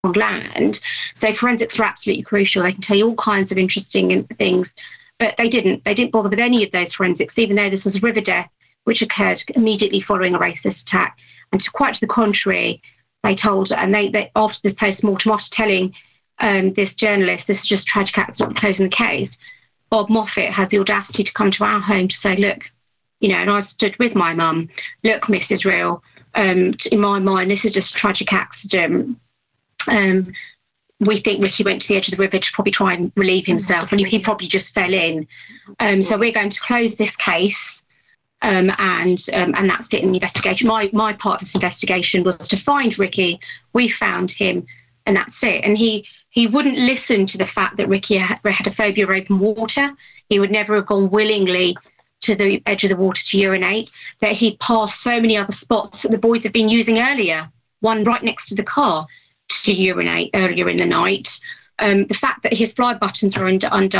on land. So forensics are absolutely crucial. They can tell you all kinds of interesting things, but they didn't bother with any of those forensics, even though this was a river death which occurred immediately following a racist attack. And quite to the contrary, they told, and they after the post-mortem, after telling this journalist, this is just a tragic accident, closing the case, Bob Moffat has the audacity to come to our home to say, look, and I stood with my mum, look, Mrs. Real, in my mind, this is just a tragic accident. We think Ricky went to the edge of the river to probably try and relieve himself, and he probably just fell in. So we're going to close this case, and that's it in the investigation. My part of this investigation was to find Ricky. We found him, and that's it. And he wouldn't listen to the fact that Ricky had a phobia of open water. He would never have gone willingly to the edge of the water to urinate, that he'd passed so many other spots that the boys had been using earlier, one right next to the car, to urinate earlier in the night. The fact that his fly buttons were undone